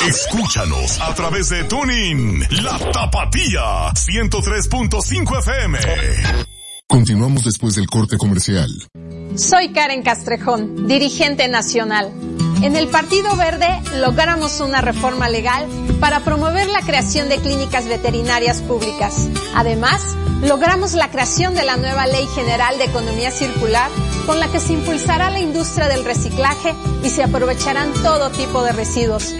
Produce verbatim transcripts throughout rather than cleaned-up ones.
Escúchanos a través de TuneIn, La Tapatía, ciento tres punto cinco F M. Continuamos después del corte comercial. Soy Karen Castrejón, dirigente nacional. En el Partido Verde logramos una reforma legal para promover la creación de clínicas veterinarias públicas. Además, logramos la creación de la nueva Ley General de Economía Circular, con la que se impulsará la industria del reciclaje y se aprovecharán todo tipo de residuos.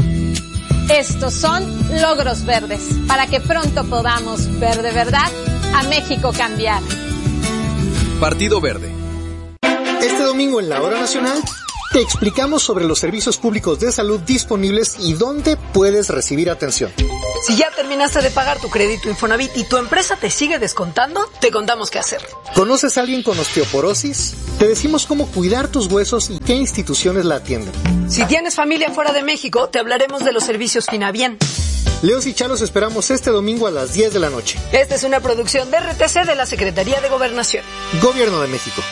Estos son logros verdes, para que pronto podamos ver de verdad a México cambiar. Partido Verde. Este domingo en la Hora Nacional te explicamos sobre los servicios públicos de salud disponibles y dónde puedes recibir atención. Si ya terminaste de pagar tu crédito Infonavit y tu empresa te sigue descontando, te contamos qué hacer. ¿Conoces a alguien con osteoporosis? Te decimos cómo cuidar tus huesos y qué instituciones la atienden. Si tienes familia fuera de México, te hablaremos de los servicios Finabien. Leos y Chalos esperamos este domingo a las diez de la noche. Esta es una producción de R T C de la Secretaría de Gobernación. Gobierno de México.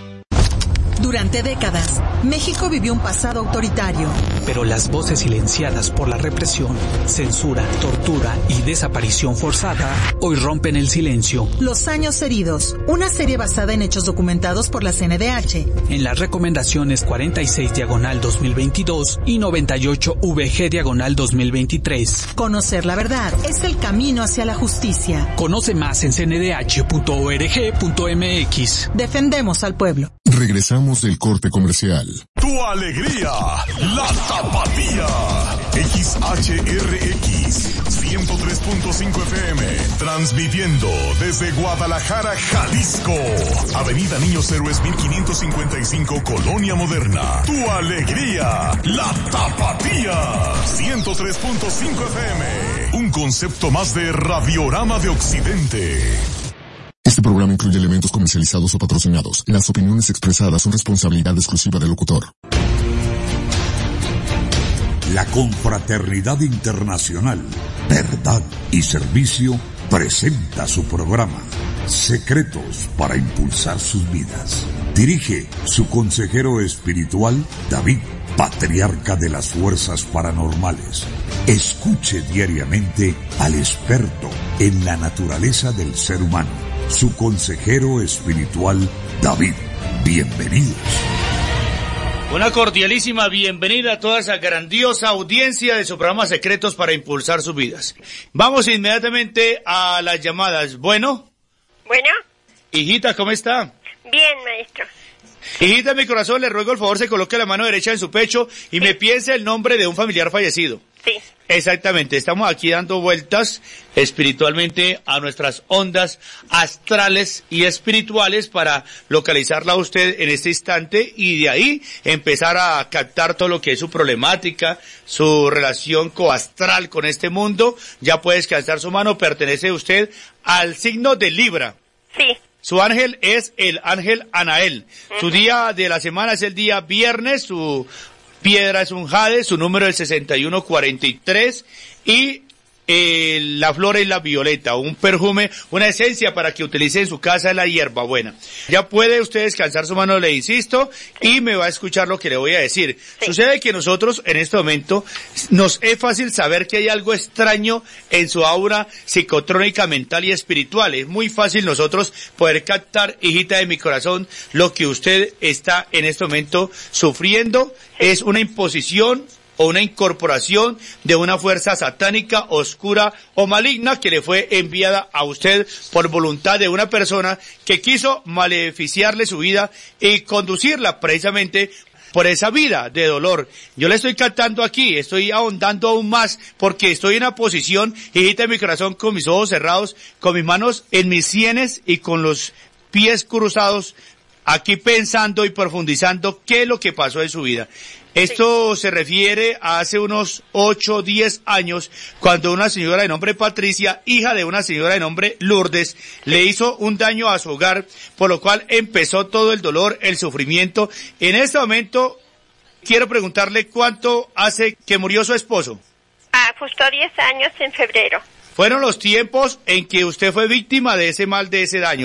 Durante décadas, México vivió un pasado autoritario. Pero las voces silenciadas por la represión, censura, tortura y desaparición forzada hoy rompen el silencio. Los años heridos, una serie basada en hechos documentados por la C N D H. En las recomendaciones cuarenta y seis diagonal dos mil veintidós y noventa y ocho V G diagonal dos mil veintitrés. Conocer la verdad es el camino hacia la justicia. Conoce más en c n d h punto org punto m x. Defendemos al pueblo. Regresamos del corte comercial. Tu alegría, La Tapatía. X H R X, ciento tres punto cinco F M. Transmitiendo desde Guadalajara, Jalisco. Avenida Niños Héroes mil quinientos cincuenta y cinco, Colonia Moderna. Tu alegría, La Tapatía. ciento tres punto cinco F M. Un concepto más de Radiorama de Occidente. Este programa incluye elementos comercializados o patrocinados. Las opiniones expresadas son responsabilidad exclusiva del locutor. La Confraternidad Internacional, Verdad y Servicio presenta su programa Secretos para Impulsar Sus Vidas. Dirige su consejero espiritual, David, patriarca de las fuerzas paranormales. Escuche diariamente al experto en la naturaleza del ser humano, su consejero espiritual, David. Bienvenidos. Una cordialísima bienvenida a toda esa grandiosa audiencia de su programa Secretos para Impulsar Sus Vidas. Vamos inmediatamente a las llamadas. Bueno. Bueno. Hijita, ¿cómo está? Bien, maestro. Hijita, mi corazón, le ruego el favor se coloque la mano derecha en su pecho y sí. me piense el nombre de un familiar fallecido. Sí. Exactamente, estamos aquí dando vueltas espiritualmente a nuestras ondas astrales y espirituales para localizarla a usted en este instante y de ahí empezar a captar todo lo que es su problemática, su relación coastral con este mundo. Ya puede descansar su mano, pertenece usted al signo de Libra. Sí. Su ángel es el ángel Anael. Uh-huh. Su día de la semana es el día viernes, su piedra es un jade, su número es sesenta y uno cuarenta y tres y eh, la flor es la violeta, un perfume, una esencia para que utilice en su casa es la hierbabuena. Ya puede usted descansar su mano, le insisto, y me va a escuchar lo que le voy a decir. Sí. Sucede que nosotros en este momento nos es fácil saber que hay algo extraño en su aura psicotrónica, mental y espiritual. Es muy fácil nosotros poder captar, hijita de mi corazón, lo que usted está en este momento sufriendo. Es una imposición o una incorporación de una fuerza satánica, oscura o maligna que le fue enviada a usted por voluntad de una persona que quiso maleficiarle su vida y conducirla precisamente por esa vida de dolor. Yo le estoy captando aquí, estoy ahondando aún más porque estoy en una posición, hijita de mi corazón, con mis ojos cerrados, con mis manos en mis sienes y con los pies cruzados, aquí pensando y profundizando qué es lo que pasó en su vida. Esto se refiere a hace unos ocho o diez años, cuando una señora de nombre Patricia, hija de una señora de nombre Lourdes, le hizo un daño a su hogar, por lo cual empezó todo el dolor, el sufrimiento. En este momento, quiero preguntarle cuánto hace que murió su esposo. Ah, justo diez años en febrero. Fueron los tiempos en que usted fue víctima de ese mal, de ese daño, ¿yo?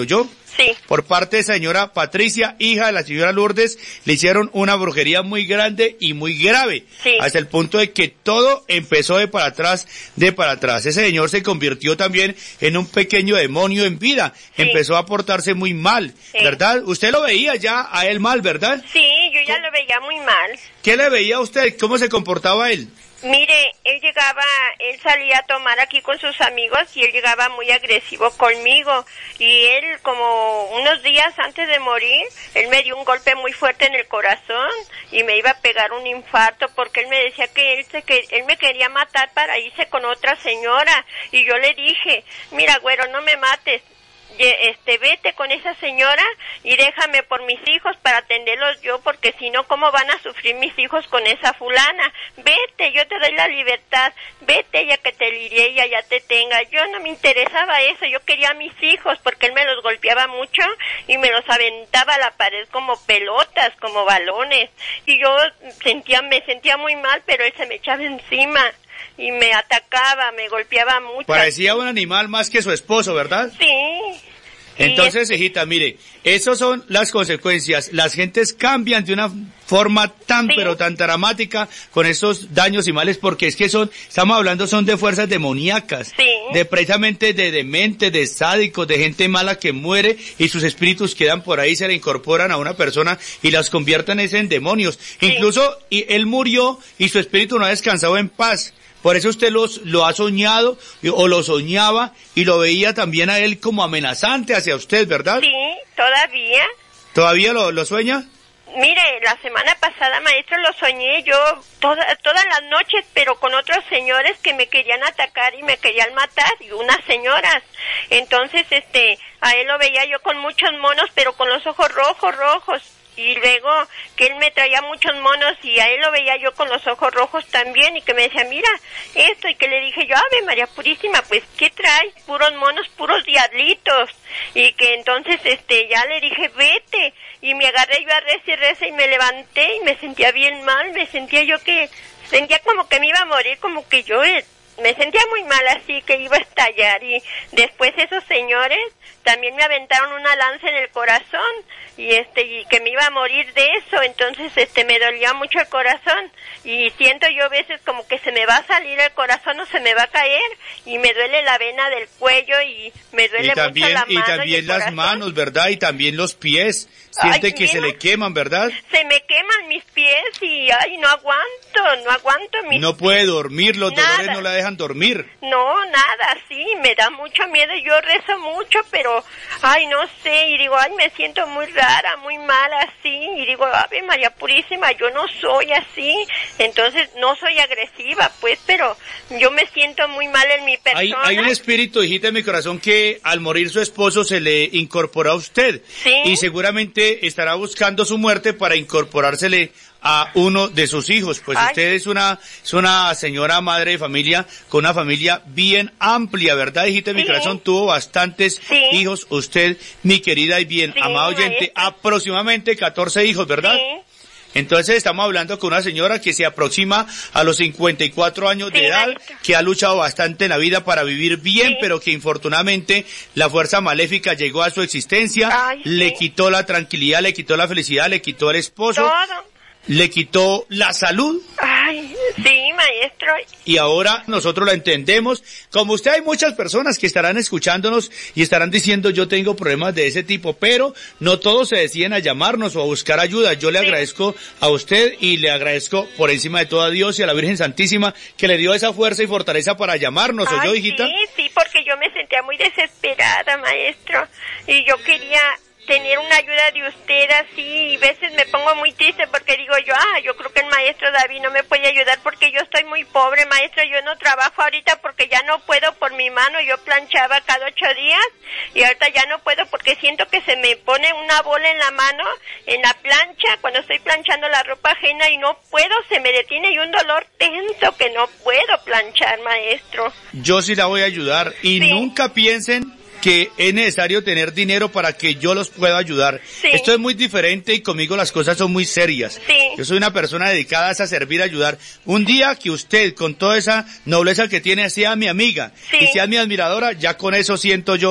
Sí. Por parte de esa señora Patricia, hija de la señora Lourdes, le hicieron una brujería muy grande y muy grave. Sí. Hasta el punto de que todo empezó de para atrás, de para atrás. Ese señor se convirtió también en un pequeño demonio en vida. Sí. Empezó a portarse muy mal, sí. ¿verdad? Usted lo veía ya a él mal, ¿verdad? Sí, yo ya lo veía muy mal. ¿Qué le veía a usted? ¿Cómo se comportaba él? Mire, él llegaba, él salía a tomar aquí con sus amigos y él llegaba muy agresivo conmigo. Y él, como unos días antes de morir, él me dio un golpe muy fuerte en el corazón y me iba a pegar un infarto porque él me decía que él, se, que él me quería matar para irse con otra señora. Y yo le dije, mira, güero, no me mates. Este, vete con esa señora y déjame por mis hijos para atenderlos yo, porque si no, ¿cómo van a sufrir mis hijos con esa fulana? Vete, yo te doy la libertad, vete, ella que te lirie y allá te tenga. Yo no me interesaba eso, yo quería a mis hijos, porque él me los golpeaba mucho y me los aventaba a la pared como pelotas, como balones, y yo sentía, me sentía muy mal, pero él se me echaba encima y me atacaba, me golpeaba mucho. Parecía un animal más que su esposo, ¿verdad? Sí. Entonces, hijita, mire, esas son las consecuencias. Las gentes cambian de una forma tan, sí. pero tan dramática con esos daños y males, porque es que son, estamos hablando, son de fuerzas demoníacas, sí. de precisamente de dementes, de sádicos, de gente mala que muere y sus espíritus quedan por ahí, se le incorporan a una persona y las convierten en demonios. Sí. Incluso y él murió y su espíritu no ha descansado en paz. Por eso usted los, lo ha soñado o lo soñaba y lo veía también a él como amenazante hacia usted, ¿verdad? Sí, todavía. ¿Todavía lo, lo sueña? Mire, la semana pasada, maestro, lo soñé yo toda, todas las noches, pero con otros señores que me querían atacar y me querían matar, y unas señoras. Entonces, este, a él lo veía yo con muchos monos, pero con los ojos rojos, rojos. Y luego que él me traía muchos monos y a él lo veía yo con los ojos rojos también y que me decía, mira esto, y que le dije yo, Ave María Purísima, pues ¿qué traes? Puros monos, puros diablitos. Y que entonces este ya le dije, vete, y me agarré yo a reza y reza y me levanté y me sentía bien mal, me sentía yo que, sentía como que me iba a morir, como que yo eh, me sentía muy mal, así que iba a estallar. Y después esos señores también me aventaron una lanza en el corazón y este y que me iba a morir de eso. Entonces este me dolía mucho el corazón y siento yo a veces como que se me va a salir el corazón o se me va a caer y me duele la vena del cuello y me duele y también, mucho la mano y también y las corazón. manos, ¿verdad? Y también los pies. Siente Ay, que se le queman, ¿verdad? Se me queman mis pies y ay, no aguanto, no aguanto mis No puede dormir, los Nada. dolores no la dejan dormir. No, nada, sí, me da mucho miedo, yo rezo mucho, pero, ay, no sé, y digo, ay, me siento muy rara, muy mala, así, y digo, Ave María Purísima, yo no soy así, entonces no soy agresiva, pues, pero yo me siento muy mal en mi persona. Hay, hay un espíritu, hijita de mi corazón, que al morir su esposo se le incorporó a usted. Sí. Y seguramente estará buscando su muerte para incorporársele a uno de sus hijos, pues Ay. usted es una es una señora madre de familia con una familia bien amplia, ¿verdad, hijita de sí. mi corazón? Tuvo bastantes sí. hijos, usted, mi querida y bien sí, amada oyente, maestra. Aproximadamente catorce hijos, ¿verdad? Sí. Entonces estamos hablando con una señora que se aproxima a los cincuenta y cuatro años sí, de edad, maestra. que ha luchado bastante en la vida para vivir bien, sí. pero que infortunadamente la fuerza maléfica llegó a su existencia, Ay, le sí. quitó la tranquilidad, le quitó la felicidad, le quitó el esposo, Todo. le quitó la salud. Ay, sí, maestro. Y ahora nosotros la entendemos. Como usted, hay muchas personas que estarán escuchándonos y estarán diciendo, yo tengo problemas de ese tipo, pero no todos se deciden a llamarnos o a buscar ayuda. Yo le sí. agradezco a usted y le agradezco por encima de todo a Dios y a la Virgen Santísima que le dio esa fuerza y fortaleza para llamarnos. Ay, ¿Oyó, hijita? Sí, sí, porque yo me sentía muy desesperada, maestro, y yo quería tener una ayuda de usted así, y a veces me pongo muy triste porque digo yo, ah, yo creo que el maestro David no me puede ayudar porque yo estoy muy pobre, maestro, yo no trabajo ahorita porque ya no puedo por mi mano, yo planchaba cada ocho días y ahorita ya no puedo porque siento que se me pone una bola en la mano, en la plancha, cuando estoy planchando la ropa ajena y no puedo, se me detiene y un dolor tenso que no puedo planchar, maestro. Yo sí la voy a ayudar y sí. nunca piensen que es necesario tener dinero para que yo los pueda ayudar. Sí. Esto es muy diferente y conmigo las cosas son muy serias. Sí. Yo soy una persona dedicada a servir, a ayudar. Un día que usted, con toda esa nobleza que tiene, sea mi amiga sí. y sea mi admiradora, ya con eso siento yo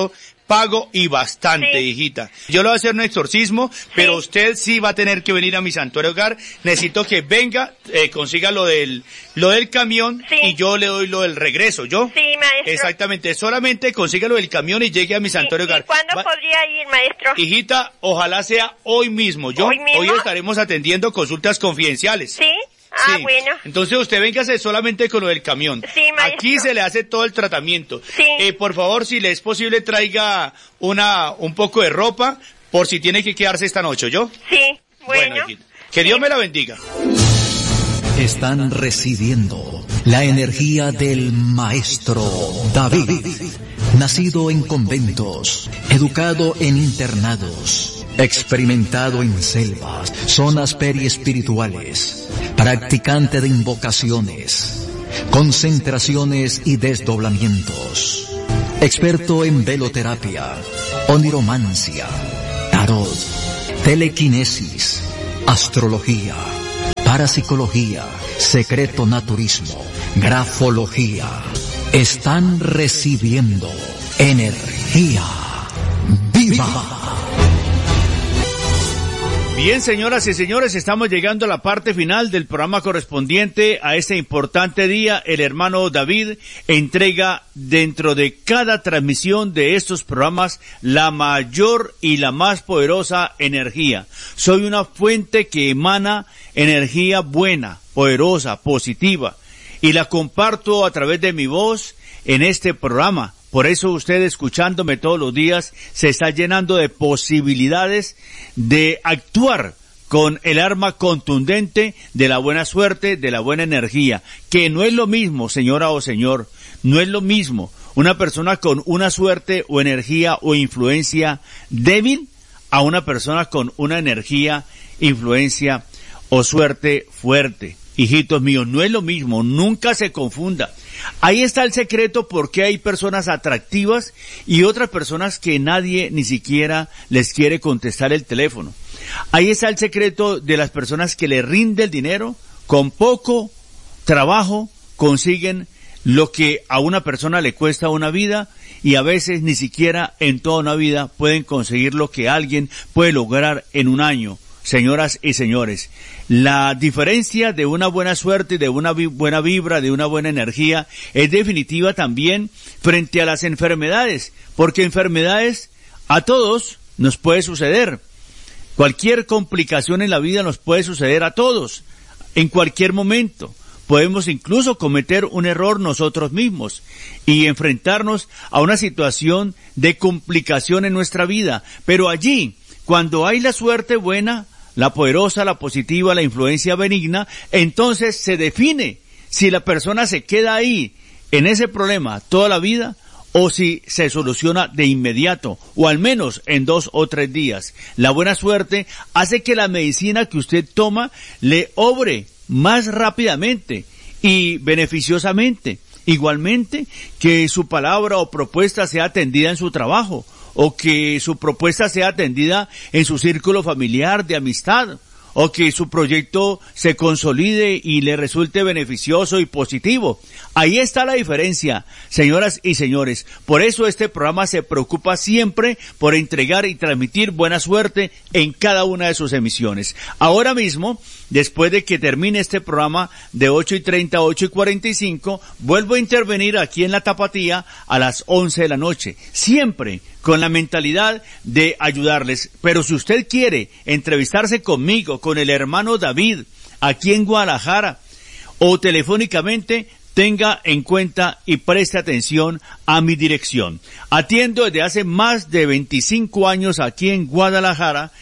pago y bastante, Sí. hijita. Yo le voy a hacer un exorcismo, pero usted sí va a tener que venir a mi santuario hogar. Necesito que venga, eh, consiga lo del, lo del camión y yo le doy lo del regreso, ¿yo? Sí, maestro. Exactamente, solamente consiga lo del camión y llegue a mi santuario hogar. ¿Y cuándo Va- podría ir, maestro? Hijita, ojalá sea hoy mismo, ¿yo? ¿Hoy mismo? estaremos atendiendo consultas confidenciales. ¿Sí? Ah, Sí. bueno. Entonces usted véngase solamente con lo del camión. Sí, maestro. Aquí se le hace todo el tratamiento. Sí. Eh, por favor, si le es posible, traiga una, un poco de ropa por si tiene que quedarse esta noche, ¿yo? Sí, bueno. hijita. Que Dios me la bendiga. Están recibiendo la energía del maestro David, nacido en conventos, educado en internados, experimentado en selvas, zonas periespirituales, practicante de invocaciones, concentraciones y desdoblamientos, experto en veloterapia, oniromancia, tarot, telequinesis, astrología, parapsicología, secreto naturismo, grafología. Están recibiendo energía viva. Bien, señoras y señores, estamos llegando a la parte final del programa correspondiente a este importante día. El hermano David entrega dentro de cada transmisión de estos programas la mayor y la más poderosa energía. Soy una fuente que emana energía buena, poderosa, positiva, y la comparto a través de mi voz en este programa. Por eso usted, escuchándome todos los días, se está llenando de posibilidades de actuar con el arma contundente de la buena suerte, de la buena energía, que no es lo mismo, señora o señor, no es lo mismo una persona con una suerte o energía o influencia débil a una persona con una energía, influencia o suerte fuerte. Hijitos míos, no es lo mismo, nunca se confunda. Ahí está el secreto porque hay personas atractivas y otras personas que nadie ni siquiera les quiere contestar el teléfono. Ahí está el secreto de las personas que le rinde el dinero, con poco trabajo consiguen lo que a una persona le cuesta una vida y a veces ni siquiera en toda una vida pueden conseguir lo que alguien puede lograr en un año. Señoras y señores, la diferencia de una buena suerte, de una vi- buena vibra, de una buena energía, es definitiva también frente a las enfermedades, porque enfermedades a todos nos puede suceder. Cualquier complicación en la vida nos puede suceder a todos, en cualquier momento. Podemos incluso cometer un error nosotros mismos y enfrentarnos a una situación de complicación en nuestra vida, pero allí, cuando hay la suerte buena, la poderosa, la positiva, la influencia benigna, entonces se define si la persona se queda ahí, en ese problema, toda la vida, o si se soluciona de inmediato, o al menos en dos o tres días. La buena suerte hace que la medicina que usted toma le obre más rápidamente y beneficiosamente. Igualmente, que su palabra o propuesta sea atendida en su trabajo, o que su propuesta sea atendida en su círculo familiar de amistad, o que su proyecto se consolide y le resulte beneficioso y positivo. Ahí está la diferencia, señoras y señores. Por eso este programa se preocupa siempre por entregar y transmitir buena suerte en cada una de sus emisiones. Ahora mismo, después de que termine este programa de ocho y treinta, ocho y cuarenta y cinco, vuelvo a intervenir aquí en La Tapatía a las once de la noche. Siempre con la mentalidad de ayudarles. Pero si usted quiere entrevistarse conmigo, con el hermano David, aquí en Guadalajara, o telefónicamente, tenga en cuenta y preste atención a mi dirección. Atiendo desde hace más de veinticinco años aquí en Guadalajara,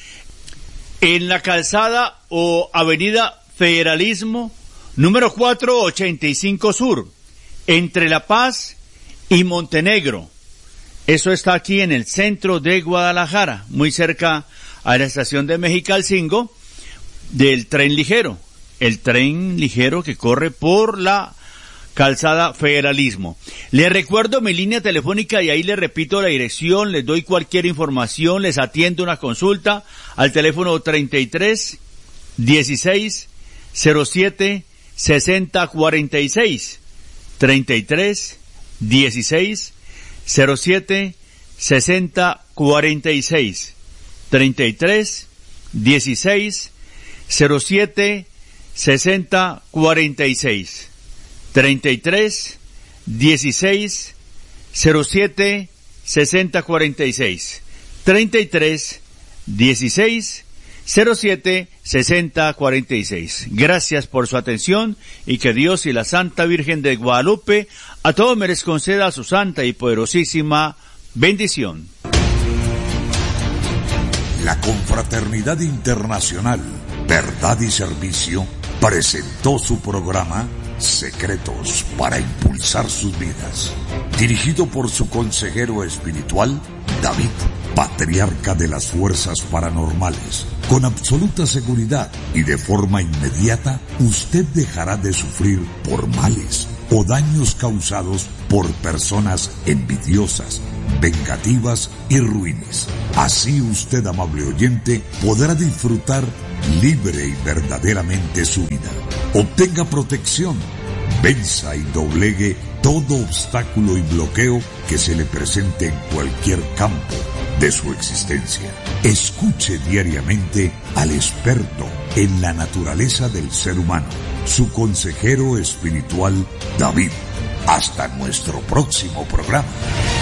en la calzada o avenida Federalismo, número cuatrocientos ochenta y cinco Sur, entre La Paz y Montenegro. Eso está aquí en el centro de Guadalajara, muy cerca a la estación de Mexicalcingo del tren ligero, el tren ligero que corre por la calzada Federalismo. Les recuerdo mi línea telefónica y ahí les repito la dirección, les doy cualquier información, les atiendo una consulta al teléfono treinta y tres, dieciséis, cero siete, sesenta cuarenta y seis, treinta y tres, dieciséis, cero siete, sesenta cuarenta y seis. treinta y tres dieciséis cero siete sesenta cuarenta y seis. treinta y tres dieciséis cero siete sesenta cuarenta y seis. treinta y tres dieciséis cero siete sesenta cuarenta y seis. Gracias por su atención y que Dios y la Santa Virgen de Guadalupe a todos me les conceda su santa y poderosísima bendición. La Confraternidad Internacional Verdad y Servicio presentó su programa Secretos para Impulsar Sus Vidas, dirigido por su consejero espiritual, David, patriarca de las fuerzas paranormales. Con absoluta seguridad y de forma inmediata, usted dejará de sufrir por males o daños causados por personas envidiosas, vengativas y ruines. Así usted, amable oyente, podrá disfrutar libre y verdaderamente su vida. Obtenga protección, venza y doblegue todo obstáculo y bloqueo que se le presente en cualquier campo de su existencia. Escuche diariamente al experto en la naturaleza del ser humano, su consejero espiritual David. Hasta nuestro próximo programa.